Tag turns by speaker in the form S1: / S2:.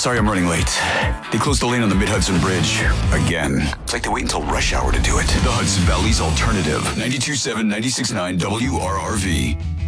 S1: Sorry I'm running late. They closed the lane on the Mid-Hudson Bridge. Again. It's like they wait until rush hour to do it. The Hudson Valley's Alternative. 92.7, 96.9 WRRV.